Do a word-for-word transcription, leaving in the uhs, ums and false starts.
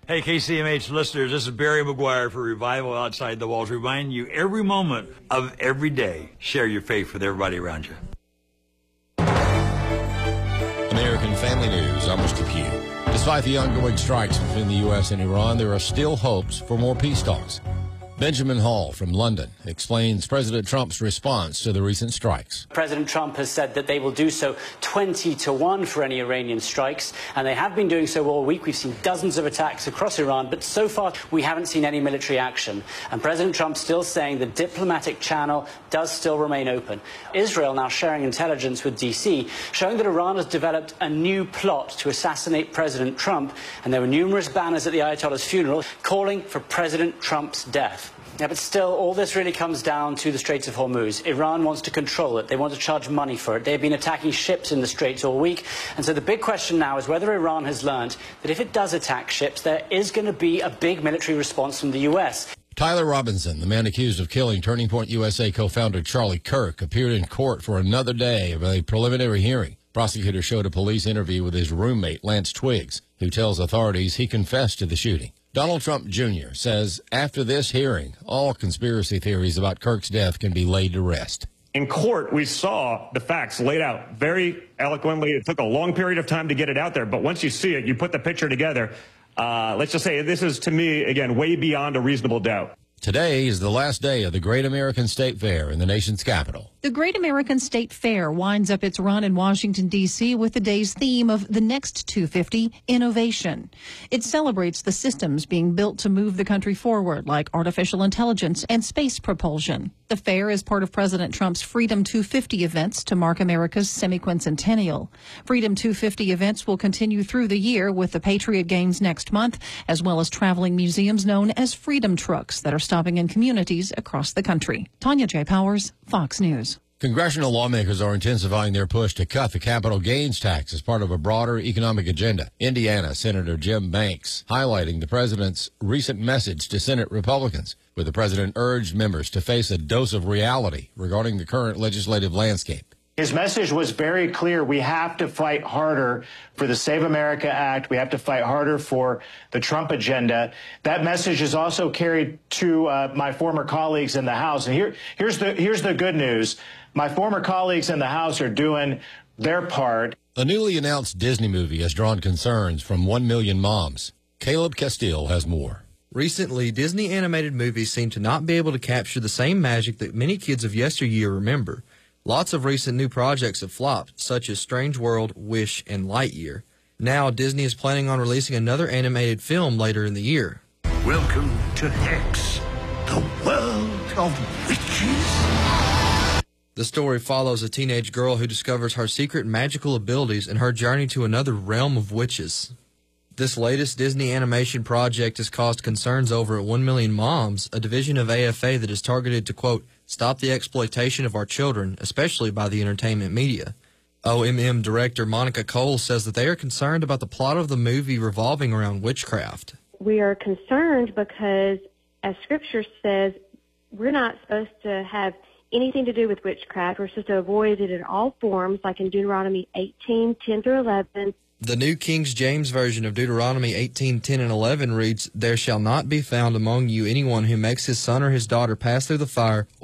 Hey, K C M H listeners, this is Barry McGuire for Revival Outside the Walls, reminding you every moment of every day, share your faith with everybody around you. American Family News, I'm Mister Pugh. Despite the ongoing strikes between the U S and Iran, there are still hopes for more peace talks. Benjamin Hall from London explains President Trump's response to the recent strikes. President Trump has said that they will do so twenty to one for any Iranian strikes, and they have been doing so all week. We've seen dozens of attacks across Iran, but so far we haven't seen any military action. And President Trump still saying the diplomatic channel does still remain open. Israel now sharing intelligence with D C, showing that Iran has developed a new plot to assassinate President Trump, and there were numerous banners at the Ayatollah's funeral calling for President Trump's death. Yeah, but still, all this really comes down to the Straits of Hormuz. Iran wants to control it. They want to charge money for it. They've been attacking ships in the Straits all week. And so the big question now is whether Iran has learned that if it does attack ships, there is going to be a big military response from the U S. Tyler Robinson, the man accused of killing Turning Point U S A co-founder Charlie Kirk, appeared in court for another day of a preliminary hearing. Prosecutors showed a police interview with his roommate, Lance Twiggs, who tells authorities he confessed to the shooting. Donald Trump Junior says after this hearing, all conspiracy theories about Kirk's death can be laid to rest. In court, we saw the facts laid out very eloquently. It took a long period of time to get it out there, but once you see it, you put the picture together. Uh, let's just say this is, to me, again, way beyond a reasonable doubt. Today is the last day of the Great American State Fair in the nation's capital. The Great American State Fair winds up its run in Washington, D C with the day's theme of the next two fifty, innovation. It celebrates the systems being built to move the country forward, like artificial intelligence and space propulsion. The fair is part of President Trump's Freedom two fifty events to mark America's semi-quincentennial. Freedom two fifty events will continue through the year with the Patriot Games next month, as well as traveling museums known as Freedom Trucks that are stopping in communities across the country. Tanya J. Powers, Fox News. Congressional lawmakers are intensifying their push to cut the capital gains tax as part of a broader economic agenda. Indiana Senator Jim Banks highlighting the president's recent message to Senate Republicans, where the president urged members to face a dose of reality regarding the current legislative landscape. His message was very clear. We have to fight harder for the Save America Act. We have to fight harder for the Trump agenda. That message is also carried to uh, my former colleagues in the House. And here, here's the, here's the good news. My former colleagues in the House are doing their part. A newly announced Disney movie has drawn concerns from one million moms. Caleb Castile has more. Recently, Disney animated movies seem to not be able to capture the same magic that many kids of yesteryear remember. Lots of recent new projects have flopped, such as Strange World, Wish, and Lightyear. Now, Disney is planning on releasing another animated film later in the year. Welcome to Hex, the world of witches. The story follows a teenage girl who discovers her secret magical abilities and her journey to another realm of witches. This latest Disney animation project has caused concerns over at one million moms, a division of A F A that is targeted to, quote, stop the exploitation of our children, especially by the entertainment media. O M M director Monica Cole says that they are concerned about the plot of the movie revolving around witchcraft. We are concerned because, as Scripture says, we're not supposed to have anything to do with witchcraft. We're supposed to avoid it in all forms, like in Deuteronomy eighteen, ten through eleven. The New King James Version of Deuteronomy eighteen, ten, and eleven reads, there shall not be found among you anyone who makes his son or his daughter pass through the fire